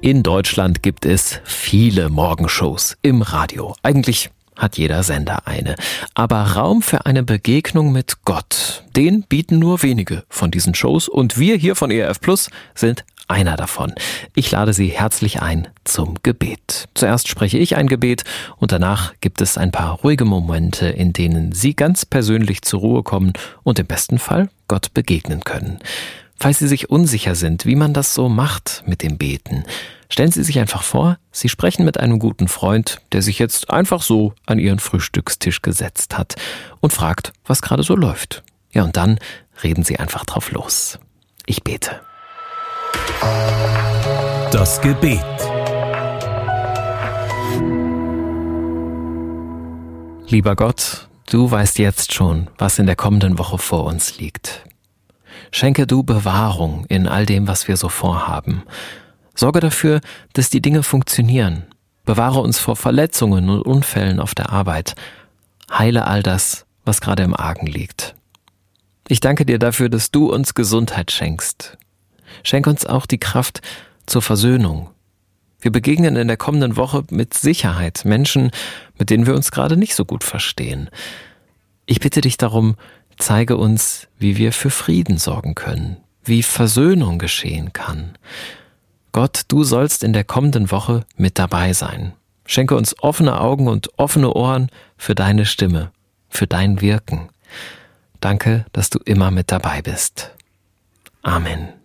In Deutschland gibt es viele Morgenshows im Radio. Eigentlich hat jeder Sender eine. Aber Raum für eine Begegnung mit Gott, den bieten nur wenige von diesen Shows. Und wir hier von ERF Plus sind einer davon. Ich lade Sie herzlich ein zum Gebet. Zuerst spreche ich ein Gebet und danach gibt es ein paar ruhige Momente, in denen Sie ganz persönlich zur Ruhe kommen und im besten Fall Gott begegnen können. Falls Sie sich unsicher sind, wie man das so macht mit dem Beten, stellen Sie sich einfach vor, Sie sprechen mit einem guten Freund, der sich jetzt einfach so an Ihren Frühstückstisch gesetzt hat und fragt, was gerade so läuft. Ja, und dann reden Sie einfach drauf los. Ich bete. Das Gebet. Lieber Gott, du weißt jetzt schon, was in der kommenden Woche vor uns liegt. Schenke du Bewahrung in all dem, was wir so vorhaben. Sorge dafür, dass die Dinge funktionieren. Bewahre uns vor Verletzungen und Unfällen auf der Arbeit. Heile all das, was gerade im Argen liegt. Ich danke dir dafür, dass du uns Gesundheit schenkst. Schenk uns auch die Kraft zur Versöhnung. Wir begegnen in der kommenden Woche mit Sicherheit Menschen, mit denen wir uns gerade nicht so gut verstehen. Ich bitte dich darum, zeige uns, wie wir für Frieden sorgen können, wie Versöhnung geschehen kann. Gott, du sollst in der kommenden Woche mit dabei sein. Schenke uns offene Augen und offene Ohren für deine Stimme, für dein Wirken. Danke, dass du immer mit dabei bist. Amen.